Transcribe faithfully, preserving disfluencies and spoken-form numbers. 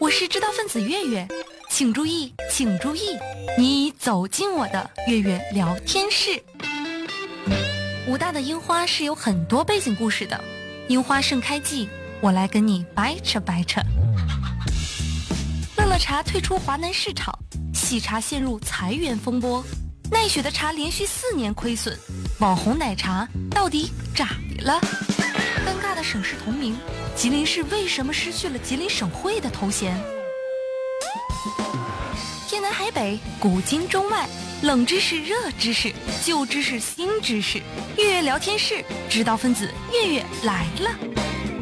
我是知道分子月月，请注意，请注意，你已走进我的月月聊天室。武大的樱花是有很多背景故事的，樱花盛开季，我来跟你掰扯掰扯。乐乐茶退出华南市场，喜茶陷入裁员风波，奈雪的茶连续四年亏损，网红奶茶到底咋的了？尴尬的省市同名，吉林市为什么失去了吉林省会的头衔？天南海北，古今中外，冷知识、热知识，旧知识、新知识，月月聊天室，知道分子月月来了。